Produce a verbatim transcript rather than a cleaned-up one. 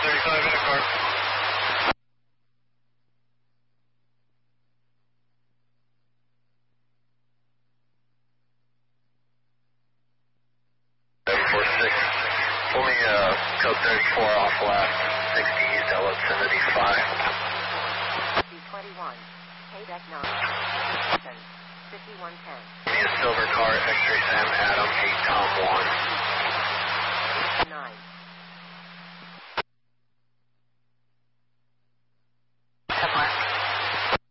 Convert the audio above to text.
thirty-five in a car. four six. Pull me uh, code thirty-four off left, sixty east, L seventy-five. C twenty-one, K-Deck nine, fifty-one ten. Give me a silver car, X-ray Sam, Adam, eight Tom one.